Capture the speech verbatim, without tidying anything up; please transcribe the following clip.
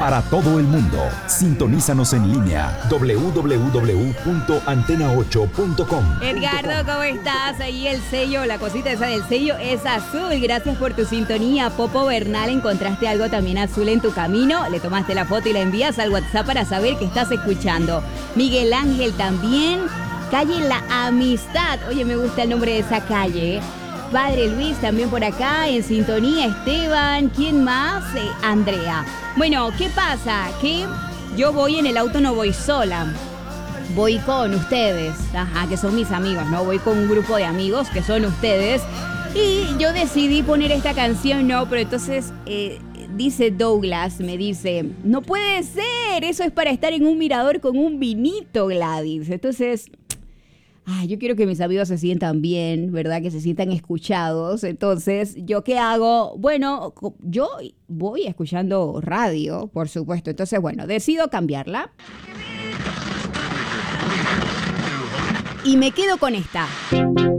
para todo el mundo. Sintonízanos en línea doble u doble u doble u punto antena ocho punto com. Edgardo, ¿cómo estás? Ahí el sello, la cosita esa del sello es azul. Gracias por tu sintonía. Popo Bernal, encontraste algo también azul en tu camino. Le tomaste la foto y la envías al WhatsApp para saber que estás escuchando. Miguel Ángel también. Calle La Amistad. Oye, me gusta el nombre de esa calle. Padre Luis también por acá en sintonía. Esteban. ¿Quién más? Eh, Andrea. Bueno, ¿qué pasa? Que yo voy en el auto, no voy sola. Voy con ustedes. Ajá, que son mis amigos, ¿no? Voy con un grupo de amigos que son ustedes. Y yo decidí poner esta canción, ¿no? Pero entonces... Eh, dice Douglas, me dice, no puede ser, eso es para estar en un mirador con un vinito, Gladys. Entonces, ay, yo quiero que mis amigos se sientan bien, ¿verdad? Que se sientan escuchados. Entonces, ¿yo qué hago? Bueno, yo voy escuchando radio, por supuesto. Entonces, bueno, decido cambiarla. Y me quedo con esta.